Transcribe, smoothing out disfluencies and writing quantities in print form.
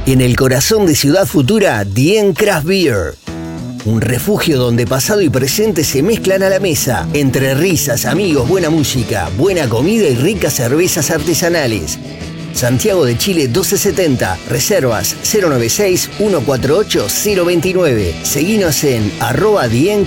En el corazón de Ciudad Futura, Dien Craft Beer. Un refugio donde pasado y presente se mezclan a la mesa. Entre risas, amigos, buena música, buena comida y ricas cervezas artesanales. Santiago de Chile 1270. Reservas 096-148-029. Seguinos en @Dien